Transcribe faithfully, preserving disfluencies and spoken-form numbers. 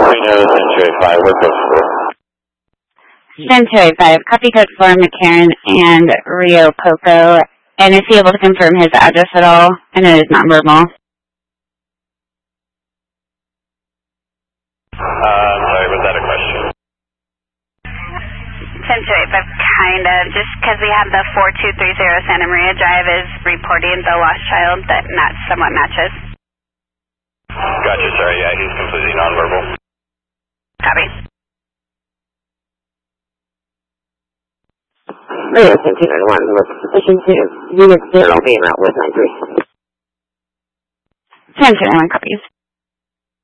Reno, Century five, what's up for? Century five, copy code for McCarran and Rio Poco. And is he able to confirm his address at all? I know it is nonverbal. Uh, I'm sorry, was that a question? Century five, kind of. Just because we have the four two three zero Santa Maria Drive is reporting the lost child that not somewhat matches. Gotcha, sorry, yeah, he's completely nonverbal. Copy. Rio Century one, with position two, unit zero being out with nine three. Century one copies.